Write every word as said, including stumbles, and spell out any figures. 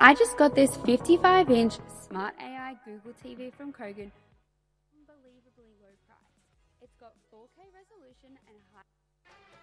I just got this fifty-five inch Smart A I Google T V from Kogan. Unbelievably low price. It's got four K resolution and high...